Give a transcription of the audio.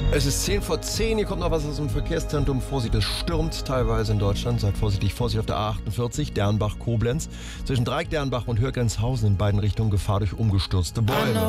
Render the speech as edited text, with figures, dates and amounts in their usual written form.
Es ist 10:10, hier kommt noch was aus dem Verkehrszentrum. Vorsicht, es stürmt teilweise in Deutschland. Seid vorsichtig, Vorsicht auf der A48, Dernbach-Koblenz. Zwischen Dreieck, Dernbach und Hürgenshausen in beiden Richtungen Gefahr durch umgestürzte Bäume.